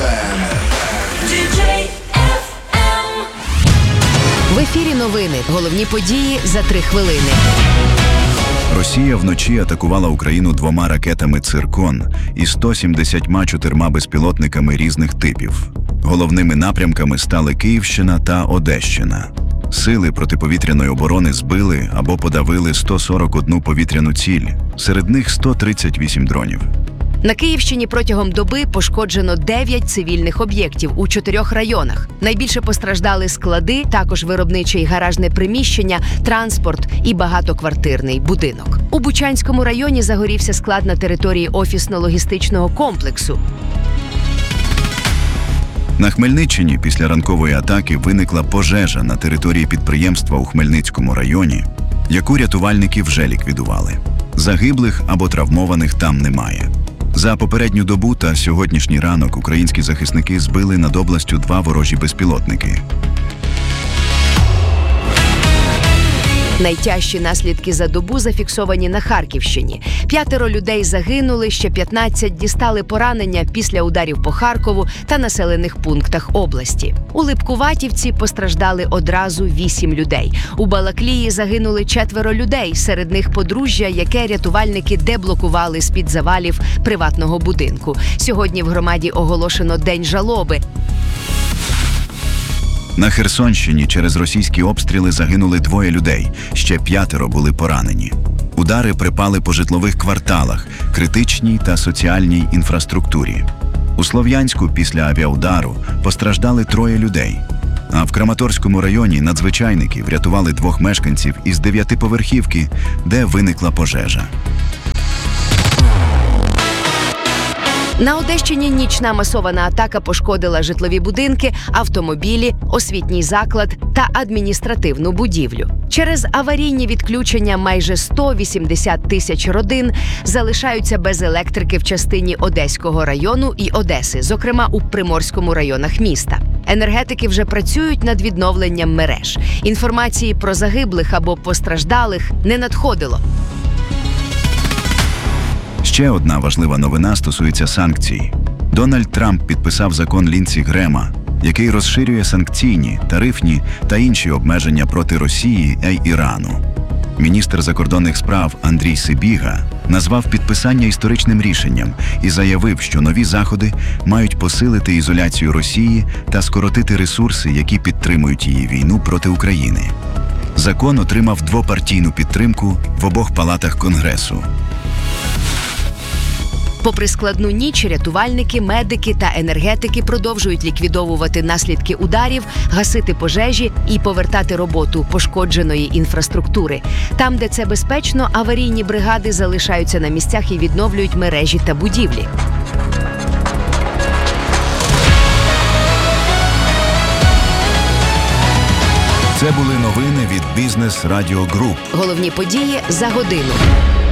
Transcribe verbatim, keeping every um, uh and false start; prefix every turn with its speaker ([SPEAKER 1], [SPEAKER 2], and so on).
[SPEAKER 1] еф ем.
[SPEAKER 2] В ефірі новини. Головні події за три хвилини.
[SPEAKER 3] Росія вночі атакувала Україну двома ракетами «Циркон» і сто сімдесят чотири безпілотниками різних типів. Головними напрямками стали Київщина та Одещина. Сили протиповітряної оборони збили або подавили сто сорок одну повітряну ціль, серед них сто тридцять вісім дронів.
[SPEAKER 2] На Київщині протягом доби пошкоджено дев'ять цивільних об'єктів у чотирьох районах. Найбільше постраждали склади, також виробниче і гаражне приміщення, транспорт і багатоквартирний будинок. У Бучанському районі загорівся склад на території офісно-логістичного комплексу.
[SPEAKER 3] На Хмельниччині після ранкової атаки виникла пожежа на території підприємства у Хмельницькому районі, яку рятувальники вже ліквідували. Загиблих або травмованих там немає. За попередню добу та сьогоднішній ранок українські захисники збили над областю два ворожі безпілотники.
[SPEAKER 2] Найтяжчі наслідки за добу зафіксовані на Харківщині. П'ятеро людей загинули, ще п'ятнадцять дістали поранення після ударів по Харкову та населених пунктах області. У Липкуватівці постраждали одразу вісім людей. У Балаклії загинули четверо людей, серед них подружжя, яке рятувальники деблокували з-під завалів приватного будинку. Сьогодні в громаді оголошено День жалоби.
[SPEAKER 3] На Херсонщині через російські обстріли загинули двоє людей, ще п'ятеро були поранені. Удари припали по житлових кварталах, критичній та соціальній інфраструктурі. У Слов'янську після авіаудару постраждали троє людей. А в Краматорському районі надзвичайники врятували двох мешканців із дев'ятиповерхівки, де виникла пожежа.
[SPEAKER 2] На Одещині нічна масована атака пошкодила житлові будинки, автомобілі, освітній заклад та адміністративну будівлю. Через аварійні відключення майже сто вісімдесят тисяч родин залишаються без електрики в частині Одеського району і Одеси, зокрема у Приморському районах міста. Енергетики вже працюють над відновленням мереж. Інформації про загиблих або постраждалих не надходило.
[SPEAKER 3] Ще одна важлива новина стосується санкцій. Дональд Трамп підписав закон Ліндсі Грема, який розширює санкційні, тарифні та інші обмеження проти Росії й Ірану. Міністр закордонних справ Андрій Сибіга назвав підписання історичним рішенням і заявив, що нові заходи мають посилити ізоляцію Росії та скоротити ресурси, які підтримують її війну проти України. Закон отримав двопартійну підтримку в обох палатах Конгресу.
[SPEAKER 2] Попри складну ніч, рятувальники, медики та енергетики продовжують ліквідовувати наслідки ударів, гасити пожежі і повертати роботу пошкодженої інфраструктури. Там, де це безпечно, аварійні бригади залишаються на місцях і відновлюють мережі та будівлі.
[SPEAKER 3] Це були новини від Бізнес Радіо Груп.
[SPEAKER 2] Головні події за годину.